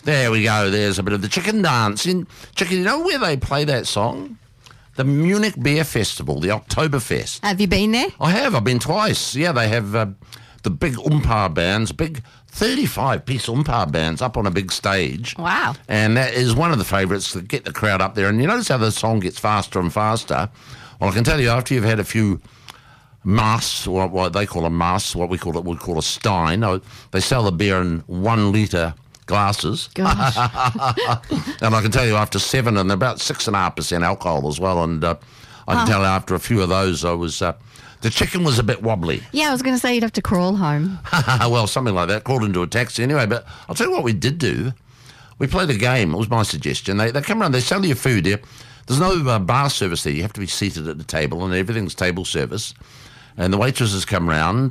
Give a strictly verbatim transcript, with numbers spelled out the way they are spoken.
There we go. There's a bit of the chicken dance. In chicken, you know where they play that song? The Munich Beer Festival, the Oktoberfest. Have you been there? I have. I've been twice. Yeah, they have uh, the big umpar bands, big thirty-five piece umpar bands up on a big stage. Wow. And that is one of the favourites to get the crowd up there. And you notice how the song gets faster and faster. Well, I can tell you, after you've had a few mass, or what they call a mass, what we call it, we call a stein. Oh, they sell the beer in one litre glasses. Gosh. And I can tell you, after seven, and about six and a half percent alcohol as well. And uh, I can Oh. tell you, after a few of those, I was uh, the chicken was a bit wobbly. Yeah, I was going to say you'd have to crawl home. Well, something like that. Crawled into a taxi anyway. But I'll tell you what we did do. We played a game. It was my suggestion. They they come around. They sell you food there. There's no uh, bar service there. You have to be seated at the table, and everything's table service. And the waitresses come round.